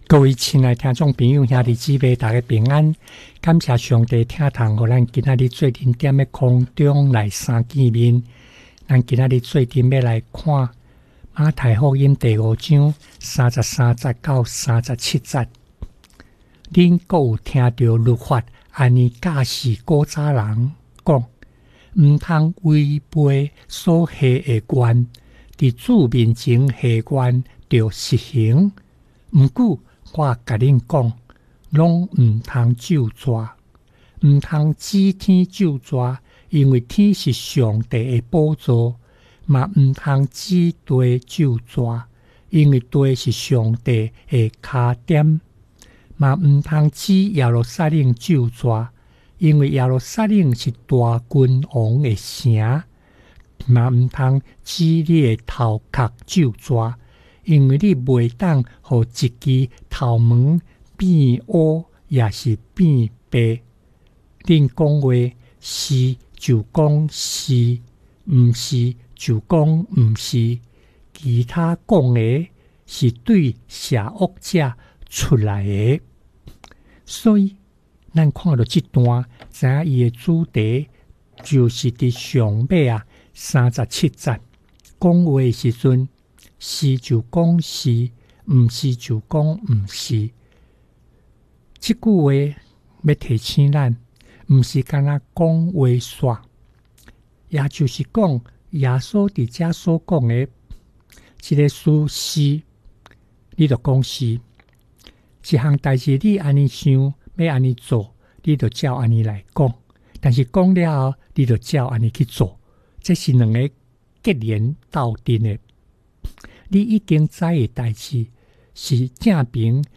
各位亲爱听众朋友、兄弟姊妹，大家平安！感谢上帝听堂，互咱今仔日做阵踮咧空中来相见面。咱今仔日做阵要来看马太福音第5章33节到37节。恁阁有听到律法安尼教示古早人讲，毋通违背所下的愿，伫主面前下愿着实行。毋过我甲恁讲，拢毋通咒詛，毋通指天咒詛，因为天是上帝的宝座；嘛毋通指地咒詛，因为地是上帝的脚点；嘛毋通指耶路撒冷咒詛，因为耶路撒冷是大君王的城；嘛毋通指你的头壳咒詛，因为你袂当互一支头毛变乌，也是变白。恁讲话是就讲是，毋是就讲毋是。其他讲的是对邪恶者出来的。所以，咱看到这段，知影伊的主题就是伫上尾37节讲话的时阵。是就讲是，毋是就讲毋是。这句话要提醒咱，毋是干那讲话煞，也就是讲耶稣伫遮所讲的，一个事实，你就讲是；一项代志你安尼想，要安尼做，你就照安尼来讲。但是讲了后，你就照安尼去做，这是两个结连斗阵的。你已经知的代志是正平